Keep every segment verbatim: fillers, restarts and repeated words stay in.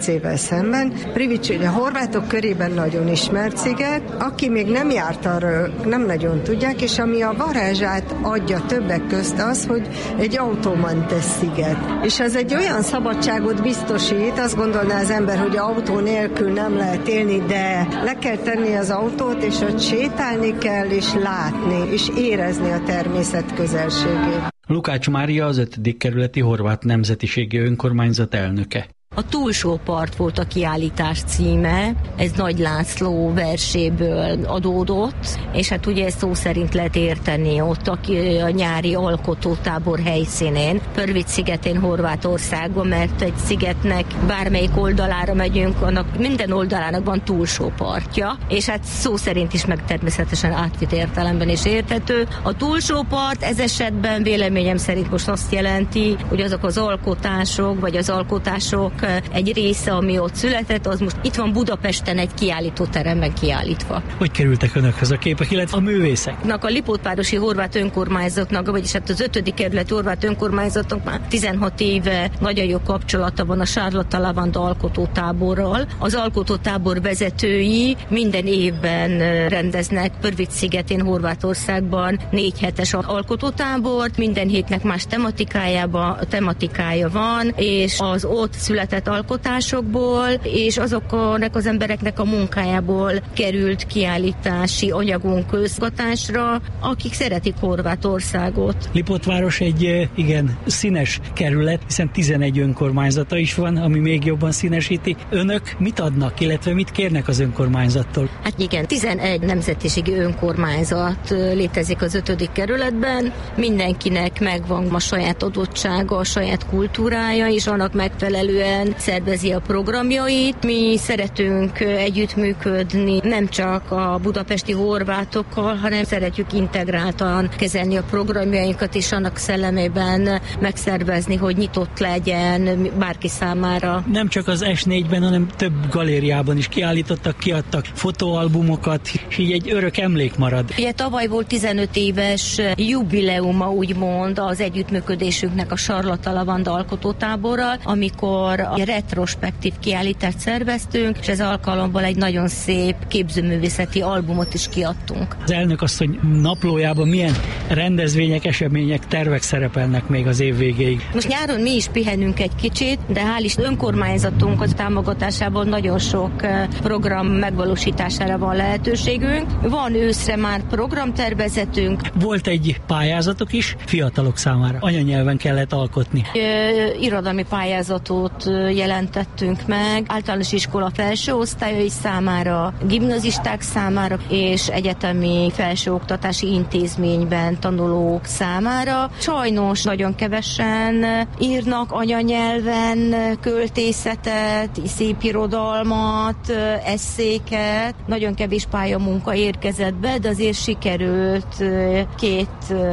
évvel szemben. Privich ugye a horvátok körében nagyon ismert sziget, aki még nem járt arra, nem nagyon tudják, és ami a varázsát adja többek közt az, hogy egy autómentes sziget. És az egy olyan szabadságot biztosít, azt gondolná az ember, hogy autó nélkül nem lehet élni, de le kell tenni az autót, és ott sétálni kell, és látni, és érezni a természet közelségét. Lukács Mária az ötödik kerületi horvát nemzetiségi önkormányzat elnöke. A túlsó part volt a kiállítás címe, ez Nagy László verséből adódott, és hát ugye ezt szó szerint lehet érteni ott a, a nyári alkotótábor helyszínén, Prvić szigetén, Horvátországban, mert egy szigetnek bármelyik oldalára megyünk, annak minden oldalának van túlsó partja, és hát szó szerint is, meg természetesen átvitt értelemben is érthető. A túlsó part ez esetben véleményem szerint most azt jelenti, hogy azok az alkotások, vagy az alkotások egy része, ami ott született, az most itt van Budapesten egy kiállítóteremben kiállítva. Hogy kerültek önökhöz a képek, illetve a művészeknek? A Lipótvárosi horvát önkormányzatnak, vagyis hát az ötödik kerületi horvát önkormányzatnak már tizenhat éve nagyon jó kapcsolata van a Charlotte Lavanda alkotótáborral. Az alkotótábor vezetői minden évben rendeznek Prvić szigetén, Horvátországban négy hetes alkotótábort, minden hétnek más tematikájában, tematikája van, és az ott született alkotásokból, és azoknak az embereknek a munkájából került kiállítási anyagunk közgatásra, akik szeretik Horvátországot. Lipótváros egy igen színes kerület, hiszen tizenegy önkormányzata is van, ami még jobban színesíti. Önök mit adnak, illetve mit kérnek az önkormányzattól? Hát igen, tizenegy nemzetiségi önkormányzat létezik az ötödik kerületben. Mindenkinek megvan a saját adottsága, a saját kultúrája, és annak megfelelően szervezi a programjait. Mi szeretünk együttműködni nem csak a budapesti horvátokkal, hanem szeretjük integráltan kezelni a programjainkat, és annak szellemében megszervezni, hogy nyitott legyen bárki számára. Nem csak az es négyben, hanem több galériában is kiállítottak, kiadtak fotóalbumokat, és így egy örök emlék marad. Ugye tavaly volt tizenöt éves jubileuma, úgymond, az együttműködésünknek a Charlotte Lavanda alkotótáborral, amikor a retrospektív kiállítást szerveztünk, és ez alkalommal egy nagyon szép képzőművészeti albumot is kiadtunk. Az elnök asszony naplójában milyen rendezvények, események, tervek szerepelnek még az év végéig? Most nyáron mi is pihenünk egy kicsit, de hál' is önkormányzatunk az támogatásában nagyon sok program megvalósítására van lehetőségünk. Van őszre már programtervezetünk. Volt egy pályázatok is fiatalok számára. Anyanyelven kellett alkotni. Ö, irodalmi pályázatot jelentettünk meg általános iskola felső osztályai számára, gimnazisták számára és egyetemi felsőoktatási intézményben tanulók számára. Sajnos nagyon kevesen írnak anyanyelven költészetet, szépirodalmat, esszéket. Nagyon kevés pályamunka érkezett be, de azért sikerült két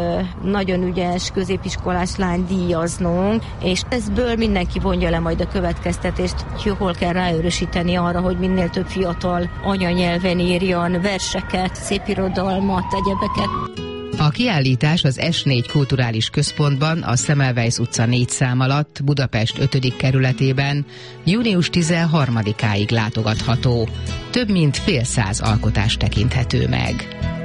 nagyon ügyes középiskolás lány díjaznunk, és ezből mindenki vonja le majd a következtetést, hogy hol kell ráörösíteni arra, hogy minél több fiatal anyanyelven írjon verseket, szépirodalmat, egyebeket. A kiállítás az es négy kulturális központban, a Semmelweis utca négy szám alatt, Budapest ötödik kerületében június tizenharmadikáig látogatható. Több mint fél száz alkotás tekinthető meg.